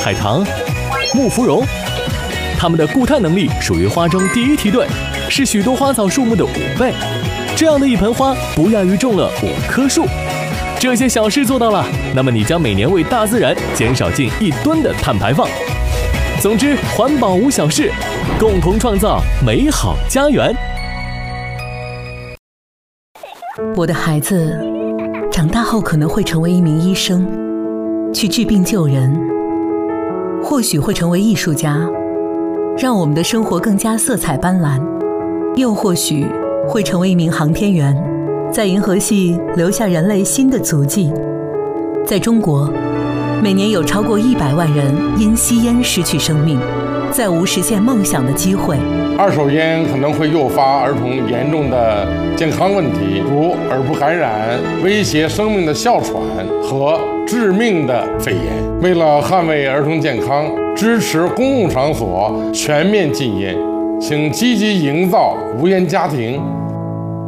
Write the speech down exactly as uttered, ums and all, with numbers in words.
海棠、木芙蓉，它们的固碳能力属于花中第一梯队，是许多花草树木的五倍。这样的一盆花，不亚于种了五棵树。这些小事做到了，那么你将每年为大自然减少近一吨的碳排放。总之，环保无小事，共同创造美好家园。 我的孩子长大后可能会成为一名医生，去治病救人，或许会成为艺术家，让我们的生活更加色彩斑斓，又或许会成为一名航天员，在银河系留下人类新的足迹。在中国，每年有超过一百万人因吸烟失去生命，再无实现梦想的机会。 二手烟可能会诱发儿童严重的健康问题，如耳部感染、威胁生命的哮喘和致命的肺炎。为了捍卫儿童健康，支持公共场所全面禁烟，请积极营造无烟家庭。